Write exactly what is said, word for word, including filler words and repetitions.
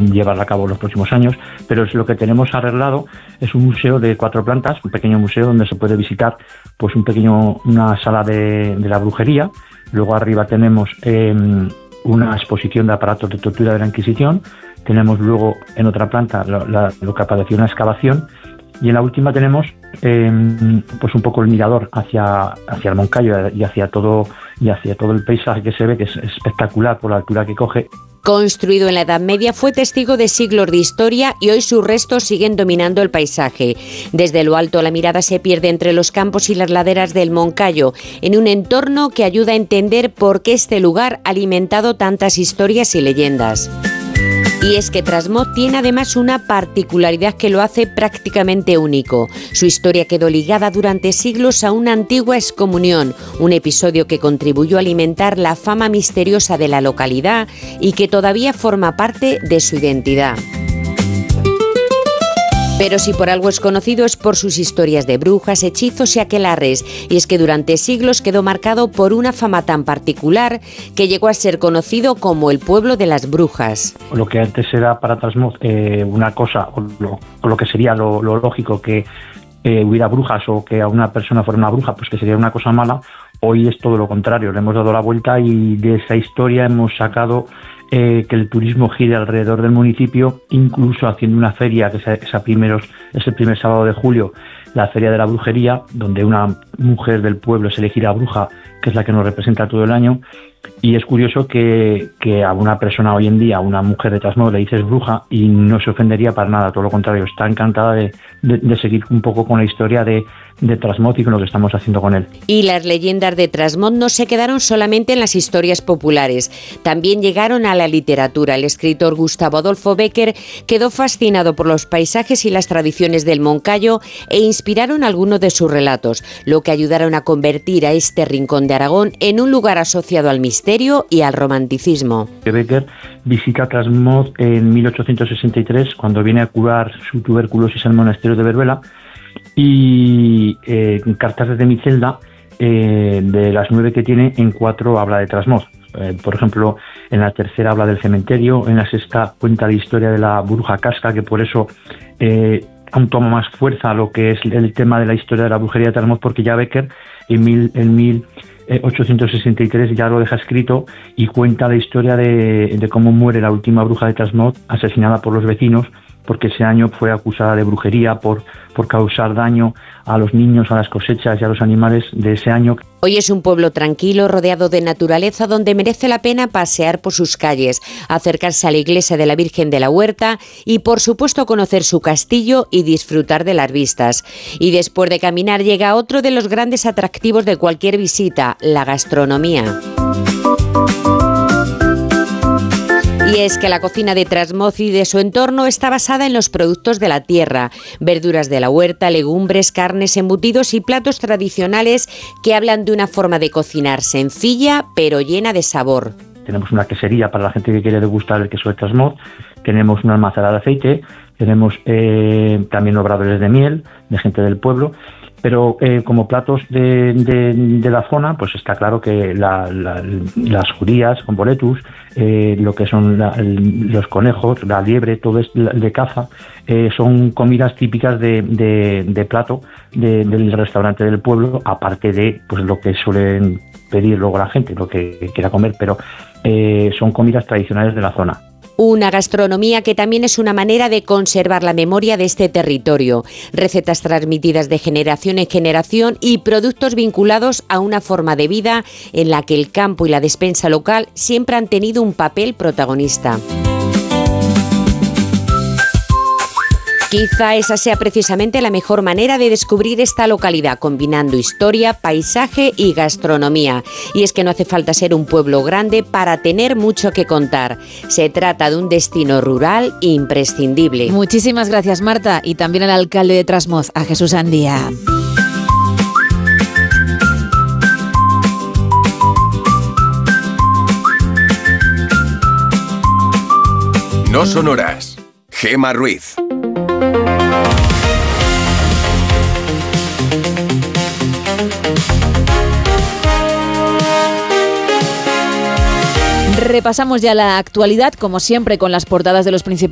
llevarla a cabo en los próximos años, pero es lo que tenemos arreglado es un museo de cuatro plantas, un pequeño museo donde se puede visitar pues un pequeño una sala de, de la brujería. Luego arriba tenemos eh, una exposición de aparatos de tortura de la Inquisición. Tenemos luego en otra planta la, la, lo que apareció una excavación. Y en la última tenemos eh, pues un poco el mirador hacia, hacia el Moncayo y hacia todo y hacia todo el paisaje que se ve, que es espectacular por la altura que coge. Construido en la Edad Media, fue testigo de siglos de historia y hoy sus restos siguen dominando el paisaje. Desde lo alto la mirada se pierde entre los campos y las laderas del Moncayo, en un entorno que ayuda a entender por qué este lugar ha alimentado tantas historias y leyendas. Y es que Trasmoz tiene además una particularidad que lo hace prácticamente único. Su historia quedó ligada durante siglos a una antigua excomunión, un episodio que contribuyó a alimentar la fama misteriosa de la localidad y que todavía forma parte de su identidad. Pero si por algo es conocido es por sus historias de brujas, hechizos y aquelarres, y es que durante siglos quedó marcado por una fama tan particular que llegó a ser conocido como el pueblo de las brujas. Lo que antes era para Trasmoz eh, una cosa, o lo, o lo que sería lo, lo lógico que eh, hubiera brujas o que a una persona fuera una bruja, pues que sería una cosa mala, hoy es todo lo contrario, le hemos dado la vuelta y de esa historia hemos sacado Eh, que el turismo gire alrededor del municipio, incluso haciendo una feria que es, es, a primeros, es el primer sábado de julio, la Feria de la Brujería, donde una mujer del pueblo se elegirá bruja, que es la que nos representa todo el año. Y es curioso que, que a una persona hoy en día, a una mujer de Trasmoz, le dices bruja y no se ofendería para nada, todo lo contrario, está encantada de, de, de seguir un poco con la historia de, de Trasmoz y con lo que estamos haciendo con él. Y las leyendas de Trasmoz no se quedaron solamente en las historias populares, también llegaron a la literatura. El escritor Gustavo Adolfo Bécquer quedó fascinado por los paisajes y las tradiciones del Moncayo e inspiraron algunos de sus relatos, lo que ayudaron a convertir a este rincón de Aragón en un lugar asociado al misterio y al romanticismo. Bécquer visita Trasmoz en mil ochocientos sesenta y tres cuando viene a curar su tuberculosis al monasterio de Veruela y eh, en Cartas desde mi celda, eh, de las nueve que tiene, en cuatro habla de Trasmoz. Eh, por ejemplo, en la tercera habla del cementerio, en la sexta cuenta la historia de la bruja casca, que por eso eh, aún toma más fuerza lo que es el tema de la historia de la brujería de Trasmoz, porque ya Bécquer en mil, en mil ochocientos sesenta y tres ya lo deja escrito y cuenta la historia de, de cómo muere la última bruja de Trasmoz, asesinada por los vecinos, porque ese año fue acusada de brujería por, por causar daño a los niños, a las cosechas y a los animales de ese año. Hoy es un pueblo tranquilo, rodeado de naturaleza, donde merece la pena pasear por sus calles, acercarse a la iglesia de la Virgen de la Huerta y, por supuesto, conocer su castillo y disfrutar de las vistas. Y después de caminar llega otro de los grandes atractivos de cualquier visita, la gastronomía. Y es que la cocina de Trasmoz y de su entorno está basada en los productos de la tierra, verduras de la huerta, legumbres, carnes, embutidos y platos tradicionales que hablan de una forma de cocinar sencilla pero llena de sabor. Tenemos una quesería para la gente que quiere degustar el queso de Trasmoz, tenemos una almazara de aceite, tenemos eh, también obradores de miel de gente del pueblo. Pero eh, como platos de, de, de la zona, pues está claro que la, la, las judías con boletus, eh, lo que son la, el, los conejos, la liebre, todo es de caza, eh, son comidas típicas de, de, de plato de, del restaurante del pueblo, aparte de pues lo que suelen pedir luego la gente, lo que quiera comer, pero eh, son comidas tradicionales de la zona. Una gastronomía que también es una manera de conservar la memoria de este territorio. Recetas transmitidas de generación en generación y productos vinculados a una forma de vida en la que el campo y la despensa local siempre han tenido un papel protagonista. Quizá esa sea precisamente la mejor manera de descubrir esta localidad, combinando historia, paisaje y gastronomía. Y es que no hace falta ser un pueblo grande para tener mucho que contar. Se trata de un destino rural imprescindible. Muchísimas gracias, Marta, y también al alcalde de Trasmoz, a Jesús Andía. No son horas. Gema Ruiz. Repasamos ya la actualidad, como siempre, con las portadas de los principales